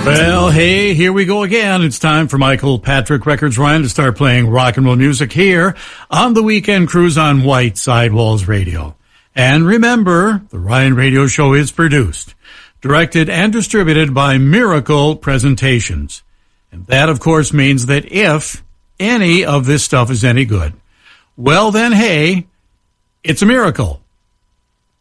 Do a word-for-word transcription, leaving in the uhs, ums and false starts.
Well, hey, here we go again. It's time for Michael Patrick Records Ryan to start playing rock and roll music here on the Weekend Cruise on White Sidewalls Radio. And remember, the Ryan Radio Show is produced, directed, and distributed by Miracle Presentations. And that, of course, means that if any of this stuff is any good, well then, hey, it's a miracle.